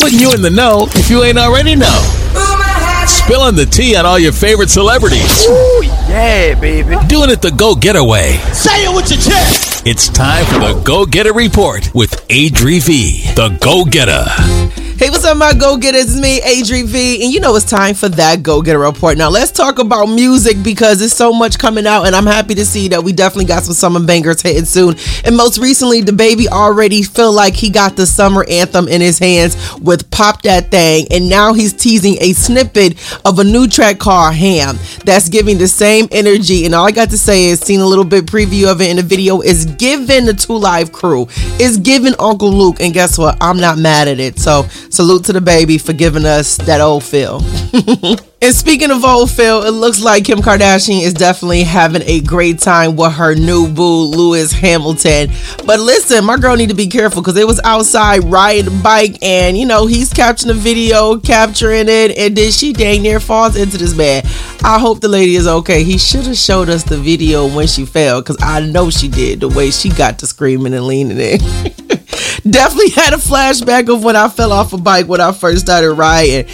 putting you in the know if you ain't already know. Spilling the tea on all your favorite celebrities. Ooh, yeah, baby. Doing it the go-getaway. Say it with your chest. It's time for the Go-Getter Report with Adri V, the Go-Getter. Hey, what's up, my go-getters? It's me, Adri V, and you know it's time for that go-getter report. Now, let's talk about music because there's so much coming out, and I'm happy to see that we definitely got some summer bangers hitting soon. And most recently, DaBaby already feel like he got the summer anthem in his hands with Pop That Thing, and now he's teasing a snippet of a new track called Ham that's giving the same energy. And all I got to say is, seen a little bit preview of it in the video, is giving the 2 Live Crew, is giving Uncle Luke, and guess what? I'm not mad at it. So salute to DaBaby for giving us that old feel. And speaking of old Phil, it looks like Kim Kardashian is definitely having a great time with her new boo, Lewis Hamilton. But listen, my girl need to be careful because they was outside riding a bike and, you know, he's capturing the video, capturing it, and then she dang near falls into this man. I hope the lady is okay. He should have showed us the video when she fell because I know she did, the way she got to screaming and leaning in. Definitely had a flashback of when I fell off a bike when I first started riding.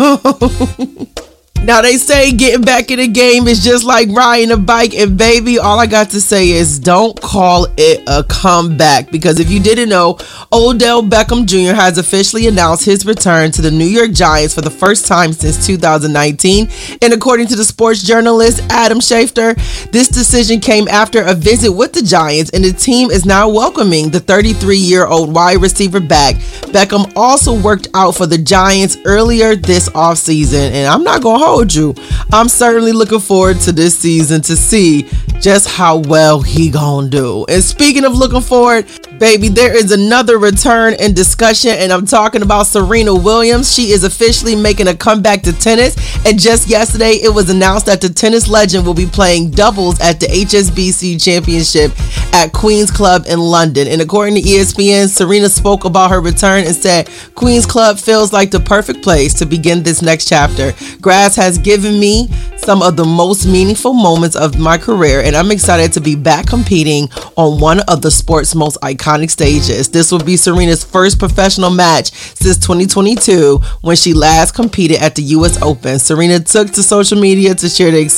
Now they say getting back in the game is just like riding a bike, and baby, all I got to say is don't call it a comeback, because if you didn't know, Odell Beckham Jr. has officially announced his return to the New York Giants for the first time since 2019. And according to the sports journalist Adam Schefter, this decision came after a visit with the Giants, and the team is now welcoming the 33-year-old wide receiver back. Beckham also worked out for the Giants earlier this offseason, and I'm not gonna hold you, I'm certainly looking forward to this season to see just how well he gonna do. And speaking of looking forward, baby, there is another return in discussion, and I'm talking about Serena Williams. She is officially making a comeback to tennis, and just yesterday it was announced that the tennis legend will be playing doubles at the HSBC Championship at Queen's Club in London. And according to ESPN, Serena spoke about her return and said, "Queen's Club feels like the perfect place to begin this next chapter. Grass has given me some of the most meaningful moments of my career, and I'm excited to be back competing on one of the sport's most iconic stages." This will be Serena's first professional match since 2022 when she last competed at the US Open. Serena took to social media to share the